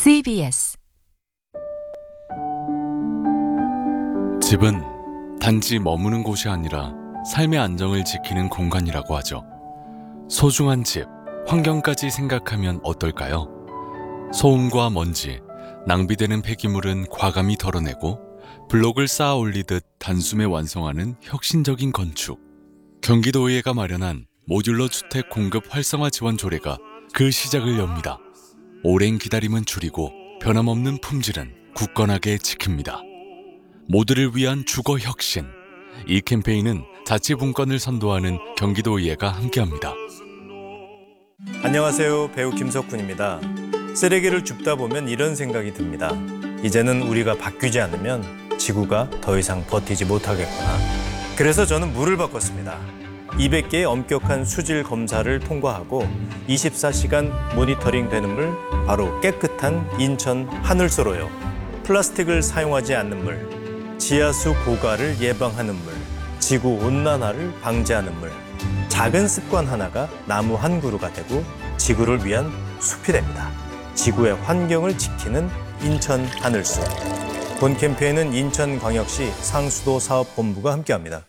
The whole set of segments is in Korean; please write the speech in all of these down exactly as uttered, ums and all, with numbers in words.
씨비에스 집은 단지 머무는 곳이 아니라 삶의 안정을 지키는 공간이라고 하죠. 소중한 집, 환경까지 생각하면 어떨까요? 소음과 먼지, 낭비되는 폐기물은 과감히 덜어내고 블록을 쌓아 올리듯 단숨에 완성하는 혁신적인 건축. 경기도의회가 마련한 모듈러 주택 공급 활성화 지원 조례가 그 시작을 엽니다. 오랜 기다림은 줄이고 변함없는 품질은 굳건하게 지킵니다. 모두를 위한 주거 혁신. 이 캠페인은 자치분권을 선도하는 경기도의회가 함께합니다. 안녕하세요. 배우 김석훈입니다. 쓰레기를 줍다 보면 이런 생각이 듭니다. 이제는 우리가 바뀌지 않으면 지구가 더 이상 버티지 못하겠구나. 그래서 저는 물을 바꿨습니다. 이백 개의 엄격한 수질 검사를 통과하고 이십사 시간 모니터링 되는 물, 바로 깨끗한 인천 하늘소로요. 플라스틱을 사용하지 않는 물, 지하수 고갈을 예방하는 물, 지구 온난화를 방지하는 물. 작은 습관 하나가 나무 한 그루가 되고 지구를 위한 숲이 됩니다. 지구의 환경을 지키는 인천 하늘소. 본 캠페인은 인천광역시 상수도 사업본부가 함께합니다.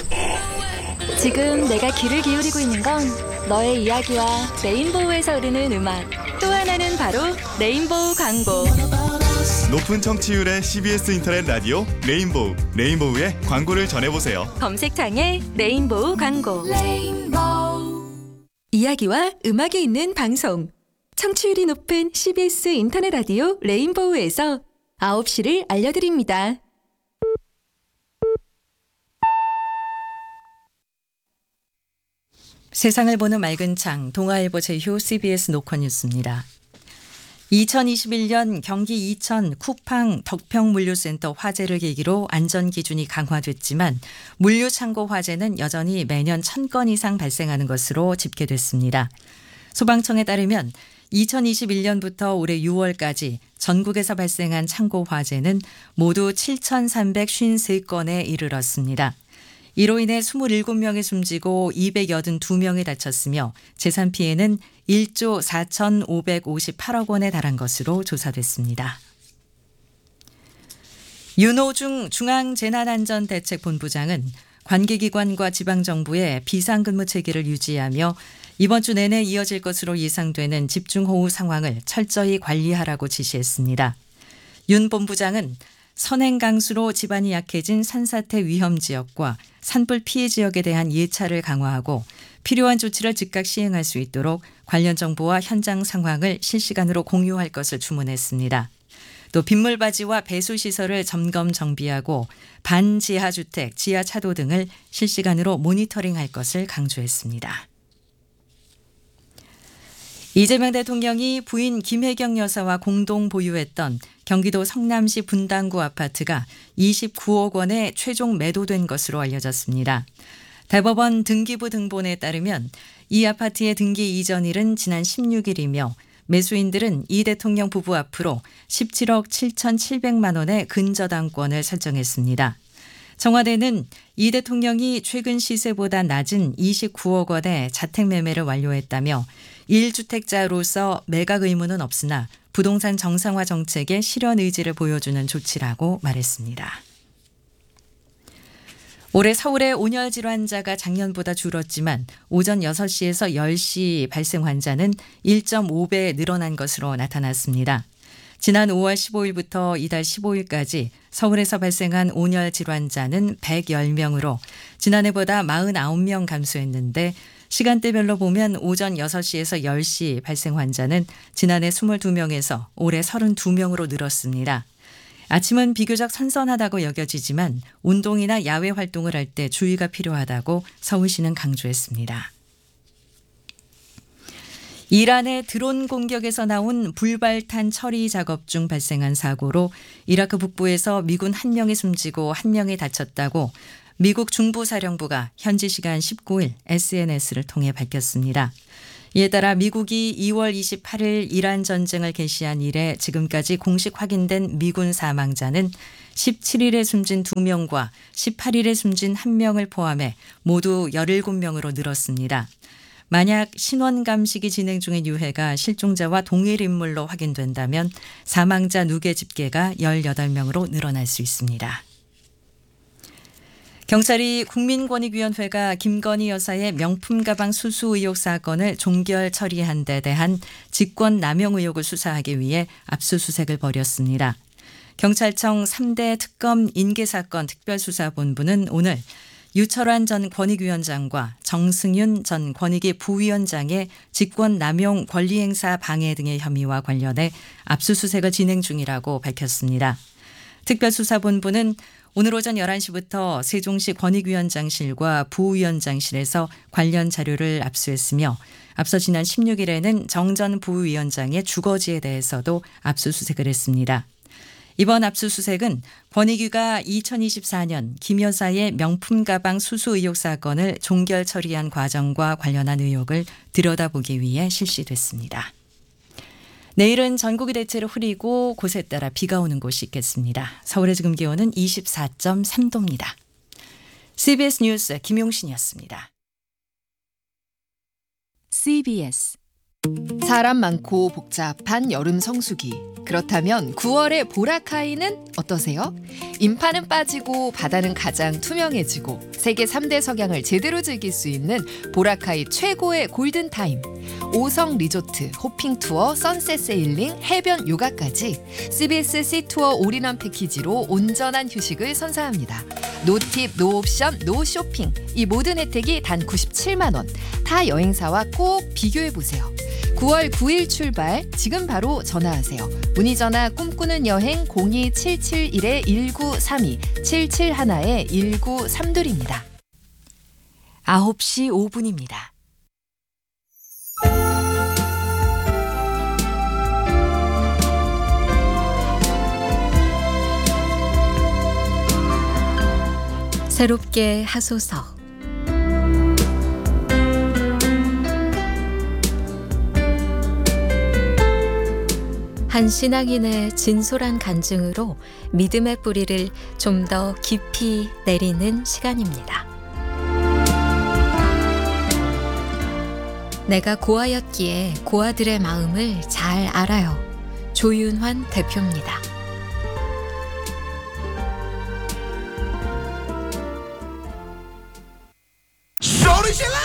지금 내가 귀를 기울이고 있는 건 너의 이야기와 레인보우에서 흐르는 음악, 또 하나는 바로 레인보우 광고. 높은 청취율의 씨비에스 인터넷 라디오 레인보우, 레인보우의 광고를 전해보세요. 검색창에 레인보우 광고. 레인보우. 이야기와 음악이 있는 방송. 청취율이 높은 씨비에스 인터넷 라디오 레인보우에서 아홉 시를 알려드립니다. 세상을 보는 맑은 창, 동아일보 제휴 씨비에스 노컷 뉴스입니다. 이천이십일 년 경기 이천 쿠팡 덕평물류센터 화재를 계기로 안전기준이 강화됐지만 물류창고 화재는 여전히 매년 천 건 이상 발생하는 것으로 집계됐습니다. 소방청에 따르면 이천이십일 년부터 올해 유월까지 전국에서 발생한 창고 화재는 모두 칠천삼백오십삼 건에 이르렀습니다. 이로 인해 이십칠 명이 숨지고 이백팔십이 명이 다쳤으며 재산 피해는 일조 사천오백오십팔억 원에 달한 것으로 조사됐습니다. 윤호중 중앙재난안전대책본부장은 관계기관과 지방정부의 비상근무 체계를 유지하며 이번 주 내내 이어질 것으로 예상되는 집중호우 상황을 철저히 관리하라고 지시했습니다. 윤 본부장은 선행강수로 지반이 약해진 산사태 위험 지역과 산불 피해 지역에 대한 예찰을 강화하고 필요한 조치를 즉각 시행할 수 있도록 관련 정보와 현장 상황을 실시간으로 공유할 것을 주문했습니다. 또 빗물바지와 배수시설을 점검 정비하고 반지하주택, 지하차도 등을 실시간으로 모니터링할 것을 강조했습니다. 이재명 대통령이 부인 김혜경 여사와 공동 보유했던 경기도 성남시 분당구 아파트가 이십구억 원에 최종 매도된 것으로 알려졌습니다. 대법원 등기부 등본에 따르면 이 아파트의 등기 이전일은 지난 십육 일이며 매수인들은 이 대통령 부부 앞으로 십칠억 칠천칠백만 원의 근저당권을 설정했습니다. 청와대는 이 대통령이 최근 시세보다 낮은 이십구억 원의 자택 매매를 완료했다며 일 주택자로서 매각 의무는 없으나 부동산 정상화 정책의 실현 의지를 보여주는 조치라고 말했습니다. 올해 서울의 온열 질환자가 작년보다 줄었지만 오전 여섯 시에서 열 시 발생 환자는 일 점 오 배 늘어난 것으로 나타났습니다. 지난 오월 십오일부터 이달 십오일까지 서울에서 발생한 온열 질환자는 백십 명으로 지난해보다 사십구 명 감소했는데 시간대별로 보면 오전 여섯 시에서 열 시 발생 환자는 지난해 이십이 명에서 올해 삼십이 명으로 늘었습니다. 아침은 비교적 선선하다고 여겨지지만 운동이나 야외 활동을 할 때 주의가 필요하다고 서울시는 강조했습니다. 이란의 드론 공격에서 나온 불발탄 처리 작업 중 발생한 사고로 이라크 북부에서 미군 한 명이 숨지고 한 명이 다쳤다고 미국 중부사령부가 현지 시간 십구일 에스엔에스를 통해 밝혔습니다. 이에 따라 미국이 이월 이십팔일 이란 전쟁을 개시한 이래 지금까지 공식 확인된 미군 사망자는 십칠일에 숨진 두 명과 십팔일에 숨진 한 명을 포함해 모두 열일곱 명으로 늘었습니다. 만약 신원 감식이 진행 중인 유해가 실종자와 동일 인물로 확인된다면 사망자 누계 집계가 열여덟 명으로 늘어날 수 있습니다. 경찰이 국민권익위원회가 김건희 여사의 명품 가방 수수 의혹 사건을 종결 처리한 데 대한 직권 남용 의혹을 수사하기 위해 압수수색을 벌였습니다. 경찰청 삼 대 특검 인계사건 특별수사본부는 오늘 유철환 전 권익위원장과 정승윤 전 권익위 부위원장의 직권 남용 권리행사 방해 등의 혐의와 관련해 압수수색을 진행 중이라고 밝혔습니다. 특별수사본부는 오늘 오전 열한 시부터 세종시 권익위원장실과 부위원장실에서 관련 자료를 압수했으며 앞서 지난 십육 일에는 정 전 부위원장의 주거지에 대해서도 압수수색을 했습니다. 이번 압수수색은 권익위가 이천이십사 년 김 여사의 명품 가방 수수 의혹 사건을 종결 처리한 과정과 관련한 의혹을 들여다보기 위해 실시됐습니다. 내일은 전국이 대체로 흐리고 곳에 따라 비가 오는 곳이 있겠습니다. 서울의 지금 기온은 이십사 점 삼 도입니다. 씨비에스 뉴스 김용신이었습니다. 씨비에스 사람 많고 복잡한 여름 성수기. 그렇다면 구월의 보라카이는 어떠세요? 인파는 빠지고 바다는 가장 투명해지고 세계 삼 대 석양을 제대로 즐길 수 있는 보라카이 최고의 골든타임. 오성 리조트, 호핑 투어, 선셋 세일링, 해변 요가까지 씨비에스 시투어 올인원 패키지로 온전한 휴식을 선사합니다. 노팁, 노옵션, 노쇼핑. 이 모든 혜택이 단 구십칠만 원. 타 여행사와 꼭 비교해보세요. 구월 구일 출발, 지금 바로 전화하세요. 문의전화 꿈꾸는 여행 공이 칠칠일 일구삼이, 칠칠일 일구삼이입니다. 아홉 시 오 분입니다. 새롭게 하소서. 한 신앙인의 진솔한 간증으로 믿음의 뿌리를 좀 더 깊이 내리는 시간입니다. 내가 고아였기에 고아들의 마음을 잘 알아요. 조윤환 대표입니다. 소리 질러!